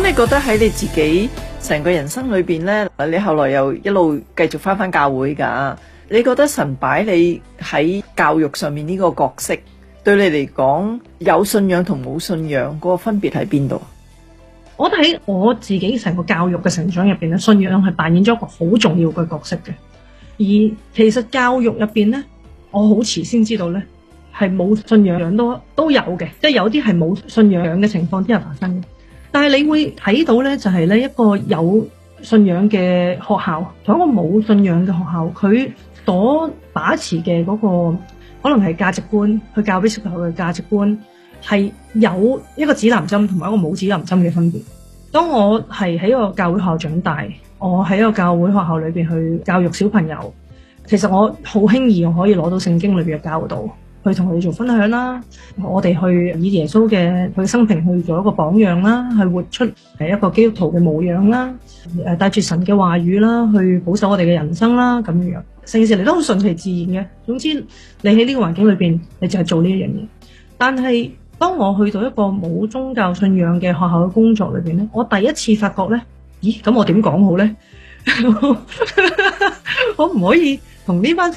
你覺得喺你自己成個人生裏邊呢，你後來又一路繼續返教會㗎？你覺得神擺你喺教育上面呢個角色，對你嚟講有信仰同冇信仰嗰個分別喺邊度？ 我喺我自己成個教育嘅成長入邊咧，信仰係扮演咗一個好重要嘅角色嘅。而其實教育入邊咧，我好遲先知道咧，係冇信仰都有嘅，即係有啲係冇信仰嘅情況之下發生嘅。但係你會睇到咧，就係咧一個有信仰嘅學校同一個冇信仰嘅學校，佢所把持嘅嗰個可能係價值觀，去教俾小朋友嘅價值觀係有一個指南針同埋一個冇指南針嘅分別。當我係喺一個教會學校長大，我喺一個教會學校裏邊去教育小朋友，其實我好輕易我可以攞到聖經裏邊嘅教導去同佢哋做分享啦，我哋去以耶穌嘅佢生平去做一個榜樣啦，去活出一個基督徒嘅模樣啦，帶住神嘅話語啦，去保守我哋嘅人生啦，咁樣成件事嚟都好順其自然嘅。總之你喺呢個環境裏邊，你就係做呢一樣嘢。但係當我去到一個冇宗教信仰嘅學校嘅工作裏邊咧，我第一次發覺咧，咦，咁我點講好咧？我唔可以同呢班